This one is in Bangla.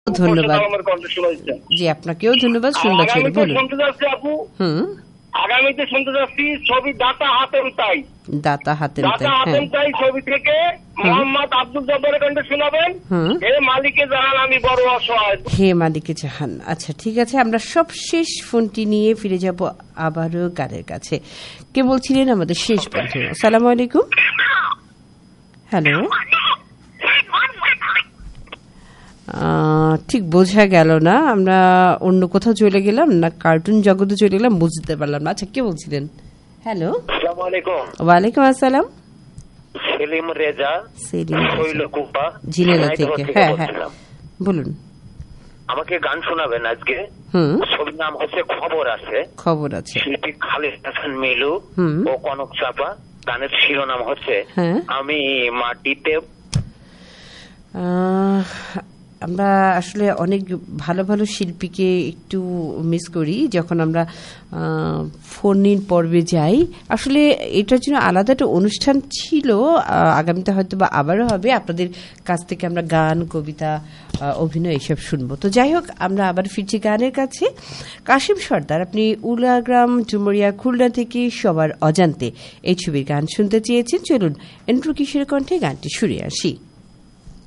ধন্যবাদ জি, আপনাকেও ধন্যবাদ। শুনবা ছেড়ে বলুন। আগামীতে শুনতে যাচ্ছি ছবি দাতা হাতেম তাই, দাতা হাতেম তাই ছবি থেকে মোহাম্মদ আব্দুল জব্বারের কণ্ঠে শোনাবেন। হে মালিকে জাহান আমি বড় অসহায়, হে মালিকে জাহান। আচ্ছা ঠিক আছে, আমরা সবশেষ ফোনটি নিয়ে ফিরে যাব আবারও গানের কাছে। কে বলছিলেন আমাদের শেষ বন্ধু? আসসালামু আলাইকুম। হ্যালো, ঠিক বোঝা গেল না, আমরা অন্য কোথাও চলে গেলাম না কার্টুন জগতে চলে গেলাম, বুঝতে পারলাম না। আচ্ছা কে বলছিলেন? হ্যালো, আসসালামু আলাইকুম। ওয়ালাইকুম আসসালাম। সেলিম রেজা, শৈলকুপা, ঝিনাইদহ থেকে। হ্যাঁ হ্যাঁ, বলুন। আমাকে গান শোনাবেন আজকে। ছবির নাম হচ্ছে খবর আছে। খবর আছে, শিল্পী খালিদ হাসান মিলু ও কনক চাপা। গানের শিরোনাম হচ্ছে আমি মাটিতে। আমরা আসলে অনেক ভালো ভালো শিল্পীকে একটু মিস করি যখন আমরা ফোন ইন পর্বে যাই। আসলে এটার জন্য আলাদা একটা অনুষ্ঠান ছিল, আগামীতে হয়তো বা আবারও হবে। আপনাদের কাছ থেকে আমরা গান, কবিতা, অভিনয় এসব শুনবো। তো যাই হোক, আমরা আবার ফিরছি গানের কাছে। কাশিম সর্দার, আপনি উলাগ্রাম, ডুমুরিয়া, খুলনা থেকে সবার অজান্তে এই ছবির গান শুনতে চেয়েছেন। চলুন এন্ট্রো কিশোর কণ্ঠে গানটি শুনে আসি।